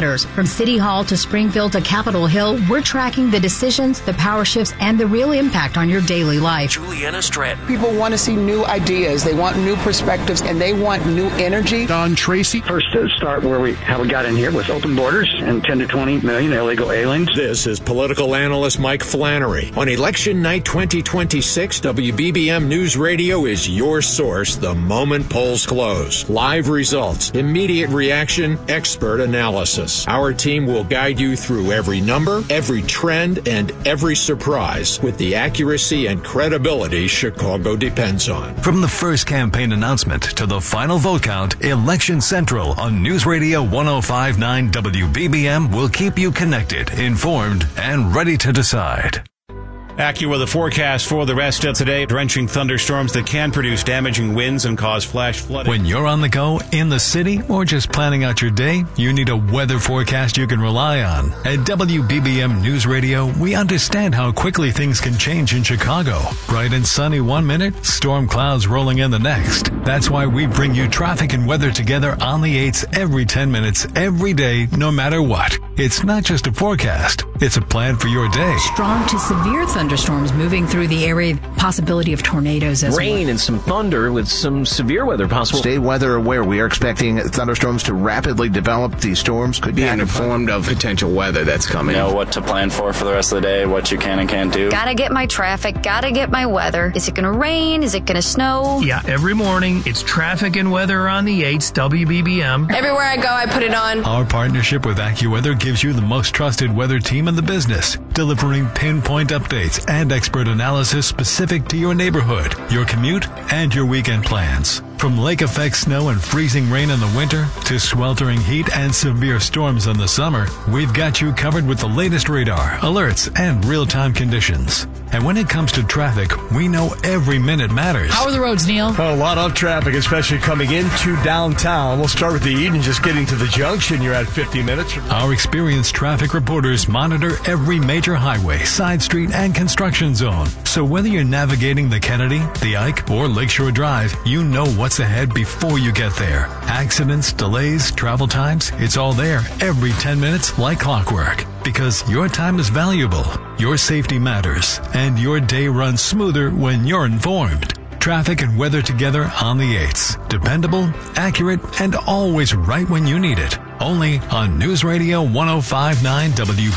matters. From City Hall to Springfield to Capitol Hill, we're tracking the decisions, the power shifts, and the real impact on your daily life. Juliana Stratton. People want to see new ideas. They want new perspectives, and they want new energy. Don Tracy. First, start how we got in here with open borders and 10 to 20 million illegal aliens. This is political analyst Mike Flannery. On election night 2026, WBBM News Radio is your source the moment polls close. Live results, immediate reaction, expert analysis. Our team will guide you through every number, every trend, and every surprise with the accuracy and credibility Chicago depends on. From the first campaign announcement to the final vote count, Election Central on News Radio 105.9 WBBM will keep you connected, informed, and ready to decide. AccuWeather forecast for the rest of today. Drenching thunderstorms that can produce damaging winds and cause flash flooding. When you're on the go, in the city, or just planning out your day, you need a weather forecast you can rely on. At WBBM News Radio, we understand how quickly things can change in Chicago. Bright and sunny one minute, storm clouds rolling in the next. That's why we bring you traffic and weather together on the 8s every 10 minutes, every day, no matter what. It's not just a forecast, it's a plan for your day. Strong to severe thunderstorms moving through the area, possibility of tornadoes as well. Rain and some thunder with some severe weather possible. Stay weather aware. We are expecting thunderstorms to rapidly develop. These storms could be informed of potential weather that's coming. Know what to plan for the rest of the day, what you can and can't do. Gotta get my traffic, gotta get my weather. Is it gonna rain? Is it gonna snow? Yeah, every morning it's traffic and weather on the 8s, WBBM. Everywhere I go, I put it on. Our partnership with AccuWeather gives you the most trusted weather team in the business, delivering pinpoint updates and expert analysis specific to your neighborhood, your commute, and your weekend plans. From lake effect snow and freezing rain in the winter to sweltering heat and severe storms in the summer, we've got you covered with the latest radar, alerts, and real-time conditions. And when it comes to traffic, we know every minute matters. How are the roads, Neil? A lot of traffic, especially coming into downtown. We'll start with the evening, just getting to the junction. You're at 50 minutes. Our experienced traffic reporters monitor every major highway, side street, and construction zone. So whether you're navigating the Kennedy, the Ike, or Lakeshore Drive, you know what's ahead before you get there. Accidents, delays, travel times, it's all there every 10 minutes like clockwork. Because your time is valuable, your safety matters, and your day runs smoother when you're informed. Traffic and weather together on the 8s. Dependable, accurate, and always right when you need it. Only on News Radio 105.9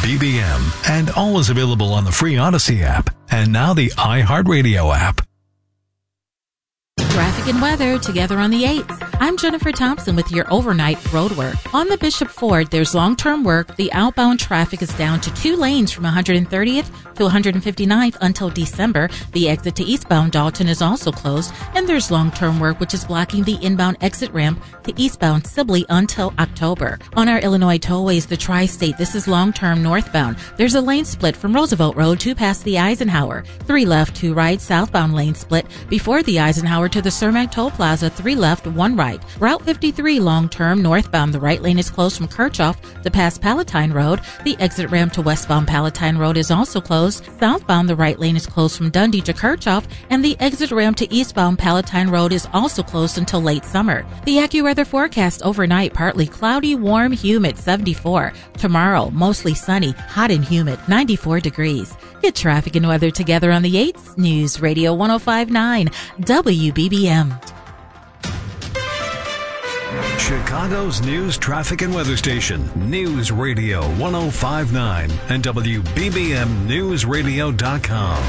WBBM. And always available on the free Odyssey app. And now the iHeartRadio app. Traffic and weather together on the 8th. I'm Jennifer Thompson with your overnight road work. On the Bishop Ford, there's long-term work. The outbound traffic is down to 2 lanes from 130th to 159th until December. The exit to eastbound Dalton is also closed, and there's long-term work which is blocking the inbound exit ramp to eastbound Sibley until October. On our Illinois tollways, the Tri-State, this is long-term northbound. There's a lane split from Roosevelt Road to past the Eisenhower. 3 left, 2 right, southbound lane split before the Eisenhower to the Cermak Toll Plaza. 3 left, 1 right. Route 53 long-term northbound. The right lane is closed from Kirchhoff to past Palatine Road. The exit ramp to westbound Palatine Road is also closed. Southbound, the right lane is closed from Dundee to Kirchhoff, and the exit ramp to eastbound Palatine Road is also closed until late summer. The AccuWeather forecast overnight, partly cloudy, warm, humid, 74. Tomorrow, mostly sunny, hot and humid, 94 degrees. Get traffic and weather together on the 8th. News Radio 105.9 WBBM. Chicago's news, traffic, and weather station, News Radio 105.9 and WBBMNewsRadio.com.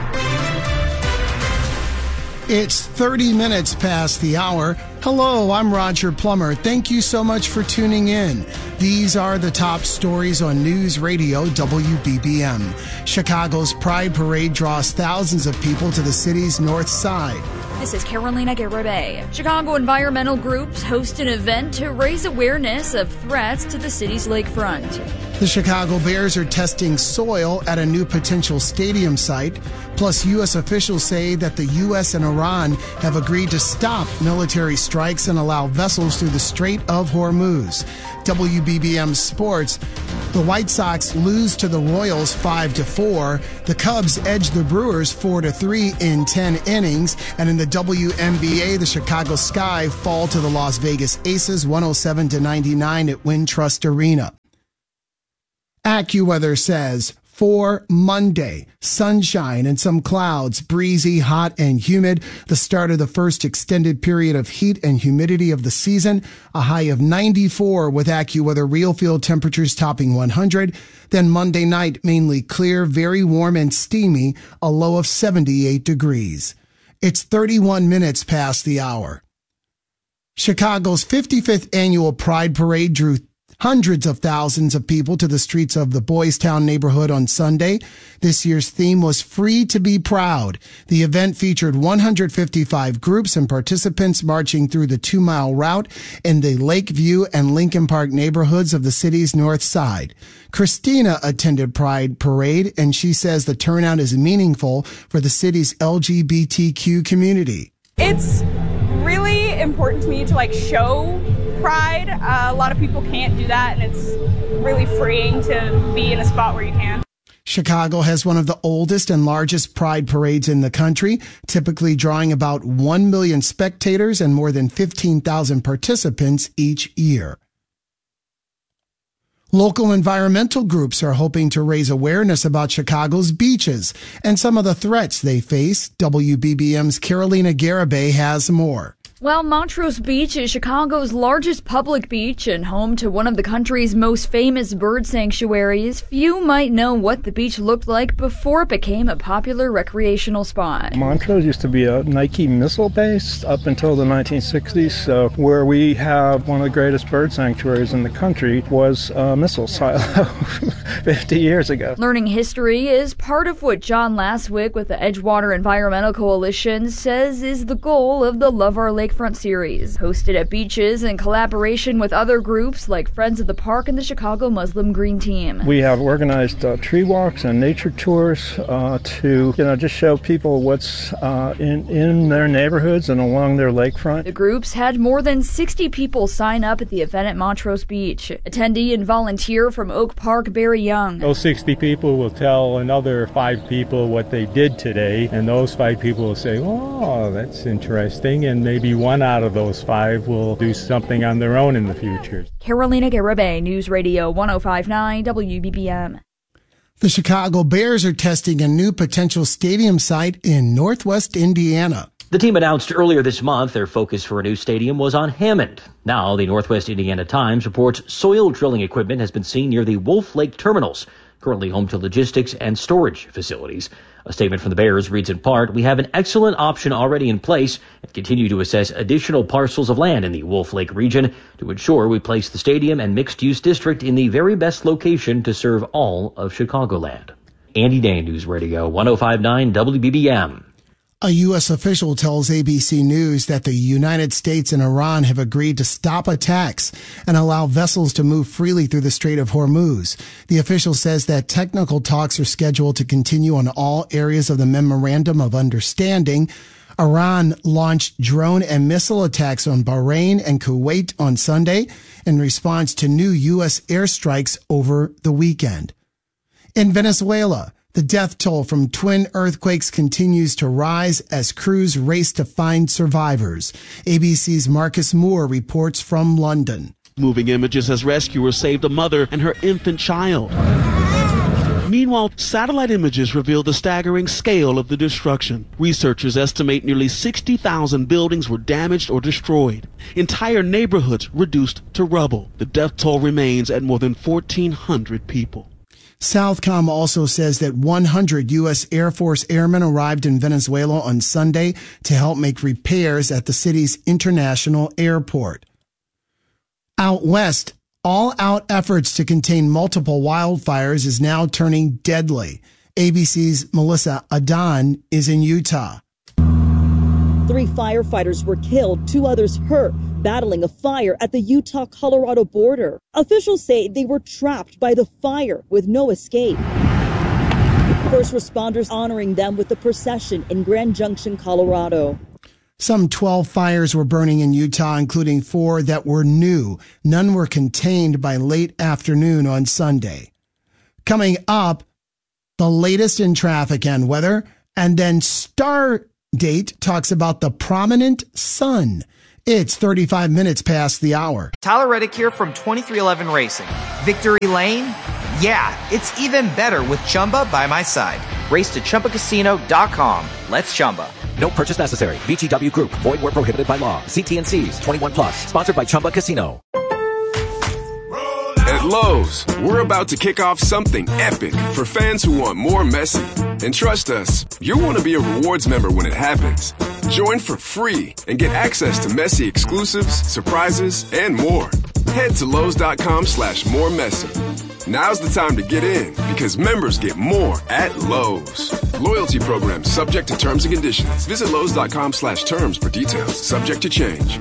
It's 30 minutes past the hour. Hello, I'm Roger Plummer. Thank you so much for tuning in. These are the top stories on News Radio WBBM. Chicago's Pride Parade draws thousands of people to the city's north side. This is Carolina Garibay. Chicago environmental groups host an event to raise awareness of threats to the city's lakefront. The Chicago Bears are testing soil at a new potential stadium site. Plus, U.S. officials say that the U.S. and Iran have agreed to stop military strikes and allow vessels through the Strait of Hormuz. WBBM Sports. The White Sox lose to the Royals 5-4. The Cubs edge the Brewers 4-3 in 10 innings. And in the WNBA, the Chicago Sky fall to the Las Vegas Aces 107-99 at Wintrust Arena. AccuWeather says for Monday, sunshine and some clouds, breezy, hot, and humid. The start of the first extended period of heat and humidity of the season. A high of 94 with AccuWeather real field temperatures topping 100. Then Monday night, mainly clear, very warm and steamy, a low of 78 degrees. It's 31 minutes past the hour. Chicago's 55th annual Pride Parade drew hundreds of thousands of people to the streets of the Boys Town neighborhood on Sunday. This year's theme was Free to be Proud. The event featured 155 groups and participants marching through the 2-mile route in the Lakeview and Lincoln Park neighborhoods of the city's north side. Christina attended Pride Parade, and she says the turnout is meaningful for the city's LGBTQ community. It's really important to me to show pride. A lot of people can't do that, and it's really freeing to be in a spot where you can. Chicago has one of the oldest and largest pride parades in the country, typically drawing about 1 million spectators and more than 15,000 participants each year. Local environmental groups are hoping to raise awareness about Chicago's beaches and some of the threats they face. WBBM's Carolina Garibay has more. Well, Montrose Beach is Chicago's largest public beach and home to one of the country's most famous bird sanctuaries. Few might know what the beach looked like before it became a popular recreational spot. Montrose used to be a Nike missile base up until the 1960s, so where we have one of the greatest bird sanctuaries in the country was a missile silo 50 years ago. Learning history is part of what John Laswick with the Edgewater Environmental Coalition says is the goal of the Love Our Lake Lakefront series, hosted at beaches in collaboration with other groups like Friends of the Park and the Chicago Muslim Green Team. We have organized tree walks and nature tours to just show people what's in their neighborhoods and along their lakefront. The groups had more than 60 people sign up at the event at Montrose Beach. Attendee and volunteer from Oak Park, Barry Young. Those 60 people will tell another 5 people what they did today, and those 5 people will say, oh, that's interesting, and maybe one out of those 5 will do something on their own in the future. Carolina Garibay, News Radio 105.9 WBBM. The Chicago Bears are testing a new potential stadium site in Northwest Indiana. The team announced earlier this month their focus for a new stadium was on Hammond. Now, the Northwest Indiana Times reports soil drilling equipment has been seen near the Wolf Lake terminals, currently home to logistics and storage facilities. A statement from the Bears reads in part, "We have an excellent option already in place and continue to assess additional parcels of land in the Wolf Lake region to ensure we place the stadium and mixed-use district in the very best location to serve all of Chicagoland." Andy Day, News Radio 105.9 WBBM. A U.S. official tells ABC News that the United States and Iran have agreed to stop attacks and allow vessels to move freely through the Strait of Hormuz. The official says that technical talks are scheduled to continue on all areas of the Memorandum of Understanding. Iran launched drone and missile attacks on Bahrain and Kuwait on Sunday in response to new U.S. airstrikes over the weekend. In Venezuela, the death toll from twin earthquakes continues to rise as crews race to find survivors. ABC's Marcus Moore reports from London. Moving images as rescuers saved a mother and her infant child. Meanwhile, satellite images reveal the staggering scale of the destruction. Researchers estimate nearly 60,000 buildings were damaged or destroyed. Entire neighborhoods reduced to rubble. The death toll remains at more than 1,400 people. Southcom also says that 100 U.S. Air Force airmen arrived in Venezuela on Sunday to help make repairs at the city's international airport. Out west, all-out efforts to contain multiple wildfires is now turning deadly. ABC's Melissa Adan is in Utah. 3 firefighters were killed, 2 others hurt, battling a fire at the Utah-Colorado border. Officials say they were trapped by the fire with no escape. First responders honoring them with a procession in Grand Junction, Colorado. Some 12 fires were burning in Utah, including 4 that were new. None were contained by late afternoon on Sunday. Coming up, the latest in traffic and weather, and then Stardate talks about the prominent sun. It's 35 minutes past the hour. Tyler Reddick here from 2311 Racing. Victory Lane, Yeah, it's even better with Chumba by my side. Race to ChumbaCasino.com. Let's Chumba. No purchase necessary. VGW Group. Void where prohibited by law. See T&Cs. 21 plus. Sponsored by Chumba Casino. At Lowe's, we're about to kick off something epic for fans who want more Messi. And trust us, you'll want to be a rewards member when it happens. Join for free and get access to Messi exclusives, surprises, and more. Head to Lowe's.com/more Messi. Now's the time to get in because members get more at Lowe's. Loyalty program subject to terms and conditions. Visit Lowe's.com/terms for details. Subject to change.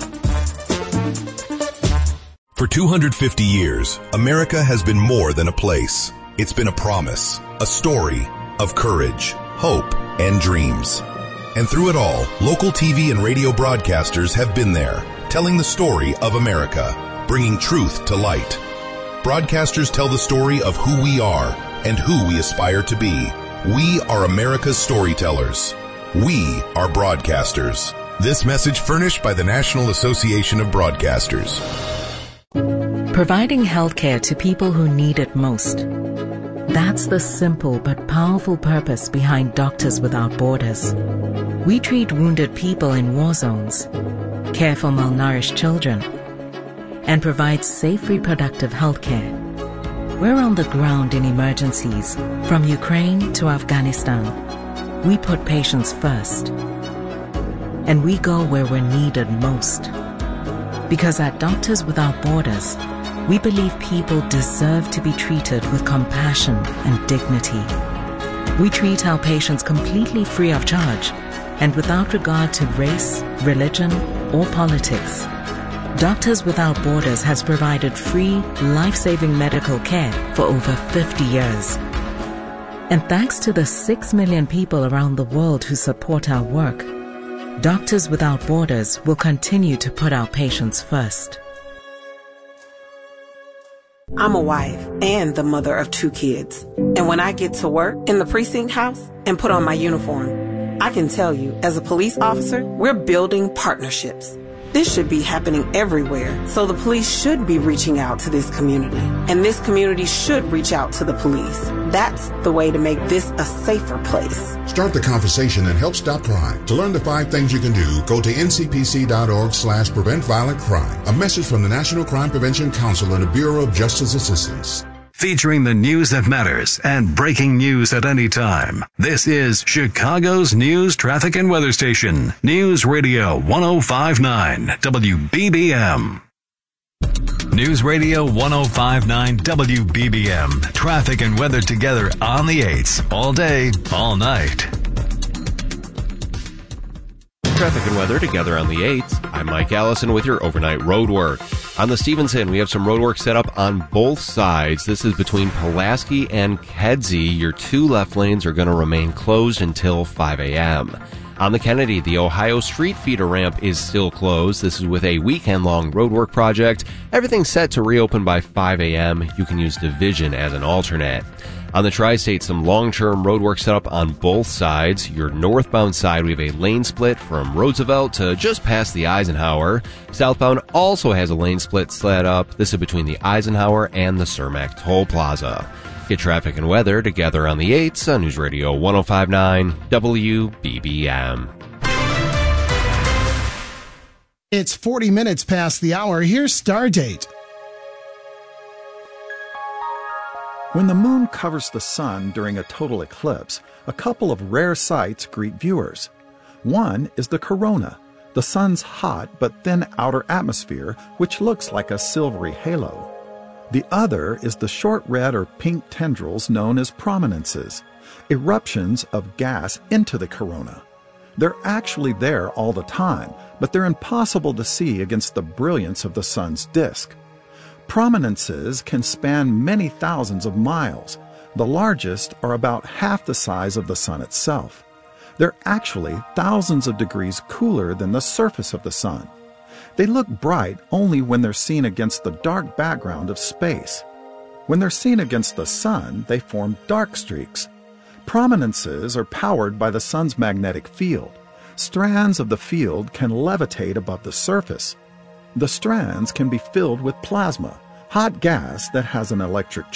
For 250 years, America has been more than a place. It's been a promise, a story of courage, hope, and dreams. And through it all, local TV and radio broadcasters have been there, telling the story of America, bringing truth to light. Broadcasters tell the story of who we are and who we aspire to be. We are America's storytellers. We are broadcasters. This message furnished by the National Association of Broadcasters. Providing healthcare to people who need it most. That's the simple but powerful purpose behind Doctors Without Borders. We treat wounded people in war zones, care for malnourished children, and provide safe reproductive healthcare. We're on the ground in emergencies, from Ukraine to Afghanistan. We put patients first, and we go where we're needed most. Because at Doctors Without Borders, we believe people deserve to be treated with compassion and dignity. We treat our patients completely free of charge and without regard to race, religion, or politics. Doctors Without Borders has provided free, life-saving medical care for over 50 years. And thanks to the 6 million people around the world who support our work, Doctors Without Borders will continue to put our patients first. I'm a wife and the mother of 2 kids. And when I get to work in the precinct house and put on my uniform, I can tell you, as a police officer, we're building partnerships. This should be happening everywhere, so the police should be reaching out to this community, and this community should reach out to the police. That's the way to make this a safer place. Start the conversation and help stop crime. To learn the 5 things you can do, go to ncpc.org/prevent violent crime. A message from the National Crime Prevention Council and the Bureau of Justice Assistance. Featuring the news that matters and breaking news at any time. This is Chicago's news, traffic, and weather station. News Radio 105.9 WBBM. News Radio 105.9 WBBM. Traffic and weather together on the 8s. All day, all night. Traffic and weather together on the 8s. I'm Mike Allison with your overnight road work. On the Stevenson, we have some road work set up on both sides. This is between Pulaski and Kedzie. Your 2 left lanes are going to remain closed until 5 a.m. On the Kennedy, the Ohio Street feeder ramp is still closed. This is with a weekend-long roadwork project. Everything's set to reopen by 5 a.m. You can use Division as an alternate. On the Tri-State, some long-term roadwork set up on both sides. Your northbound side, we have a lane split from Roosevelt to just past the Eisenhower. Southbound also has a lane split set up. This is between the Eisenhower and the Cermak Toll Plaza. Get traffic and weather together on the 8s on News Radio 105.9 WBBM. It's 40 minutes past the hour. Here's Stardate. When the moon covers the sun during a total eclipse, a couple of rare sights greet viewers. One is the corona, the sun's hot but thin outer atmosphere, which looks like a silvery halo. The other is the short red or pink tendrils known as prominences, eruptions of gas into the corona. They're actually there all the time, but they're impossible to see against the brilliance of the sun's disk. Prominences can span many thousands of miles. The largest are about half the size of the sun itself. They're actually thousands of degrees cooler than the surface of the sun. They look bright only when they're seen against the dark background of space. When they're seen against the sun, they form dark streaks. Prominences are powered by the sun's magnetic field. Strands of the field can levitate above the surface. The strands can be filled with plasma, hot gas that has an electric